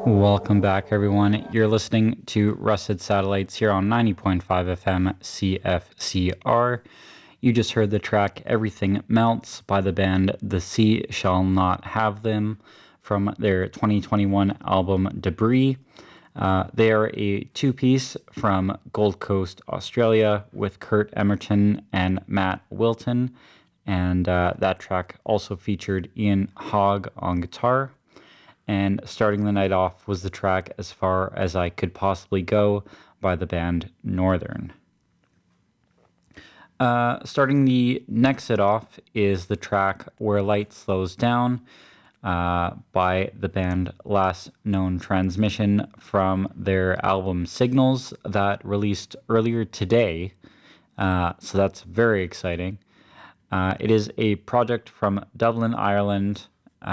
Welcome back, everyone. You're listening to Rusted Satellites here on 90.5 FM CFCR. You just heard the track Everything Melts by the band The Sea Shall Not Have Them from their 2021 album Debris. They are a two-piece from Gold Coast, Australia, with Kurt Emerton and Matt Wilton. And that track also featured Ian Hogg on guitar. And starting the night off was the track As Far As I Could Possibly Go by the band Northern. Starting the next set off is the track Where Light Slows Down by the band Last Known Transmission from their album Signals that released earlier today. So that's very exciting. It is a project from Dublin, Ireland.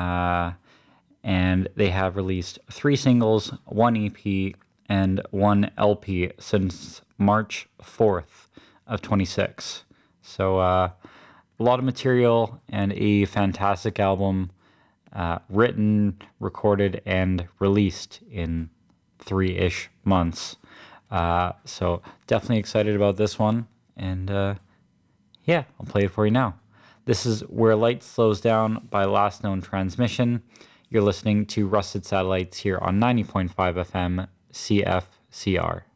And they have released 3 singles, 1 EP, and 1 LP since March 4th of 26. So a lot of material and a fantastic album written, recorded, and released in 3-ish months. So definitely excited about this one. And yeah, I'll play it for you now. This is Where Light Slows Down by Last Known Transmission. You're listening to Rusted Satellites here on 90.5 FM CFCR.